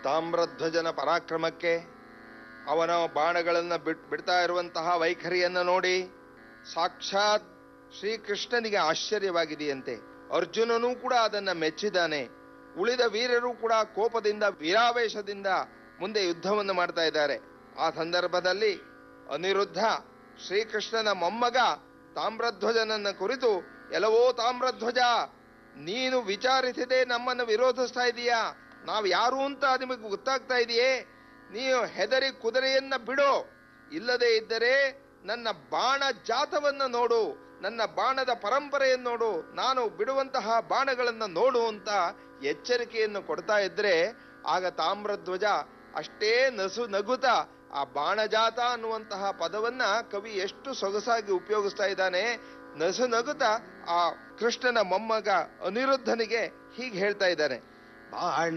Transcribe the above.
ತಾಮ್ರಧ್ವಜನ ಪರಾಕ್ರಮಕ್ಕೆ, ಅವನ ಬಾಣಗಳನ್ನು ಬಿಡ್ತಾ ಇರುವಂತಹ ವೈಖರಿಯನ್ನು ನೋಡಿ ಸಾಕ್ಷಾತ್ ಶ್ರೀಕೃಷ್ಣನಿಗೆ ಆಶ್ಚರ್ಯವಾಗಿದೆಯಂತೆ. ಅರ್ಜುನನೂ ಕೂಡ ಅದನ್ನ ಮೆಚ್ಚಿದ್ದಾನೆ. ಉಳಿದ ವೀರರು ಕೂಡ ಕೋಪದಿಂದ ವೀರಾವೇಶದಿಂದ ಮುಂದೆ ಯುದ್ಧವನ್ನು ಮಾಡ್ತಾ ಇದ್ದಾರೆ. ಆ ಸಂದರ್ಭದಲ್ಲಿ ಅನಿರುದ್ಧ ಶ್ರೀಕೃಷ್ಣನ ಮೊಮ್ಮಗ ತಾಮ್ರಧ್ವಜನನ್ನ ಕುರಿತು, ಎಲ್ಲವೋ ತಾಮ್ರಧ್ವಜ, ನೀನು ವಿಚಾರಿಸದೆ ನಮ್ಮನ್ನು ವಿರೋಧಿಸ್ತಾ ಇದೀಯಾ? ನಾವು ಯಾರು ಅಂತ ನಿಮಗೆ ಗೊತ್ತಾಗ್ತಾ ಇದೆಯೇ? ನೀವು ಹೆದರಿ ಕುದುರೆಯನ್ನ ಬಿಡೋ, ಇಲ್ಲದೆ ಇದ್ದರೆ ನನ್ನ ಬಾಣ ಜಾತವನ್ನ ನೋಡು, ನನ್ನ ಬಾಣದ ಪರಂಪರೆಯನ್ನು ನೋಡು, ನಾನು ಬಿಡುವಂತಹ ಬಾಣಗಳನ್ನು ನೋಡು ಅಂತ ಎಚ್ಚರಿಕೆಯನ್ನು ಕೊಡ್ತಾ ಇದ್ರೆ, ಆಗ ತಾಮ್ರಧ್ವಜ ಅಷ್ಟೇ ನಗುತ ಆ ಬಾಣಜಾತ ಅನ್ನುವಂತಹ ಪದವನ್ನ ಕವಿ ಎಷ್ಟು ಸೊಗಸಾಗಿ ಉಪಯೋಗಿಸ್ತಾ ಇದ್ದಾನೆ. ನಗುತ ಆ ಕೃಷ್ಣನ ಮೊಮ್ಮಗ ಅನಿರುದ್ಧನಿಗೆ ಹೀಗೆ ಹೇಳ್ತಾ ಇದ್ದಾನೆ. ಬಾಣ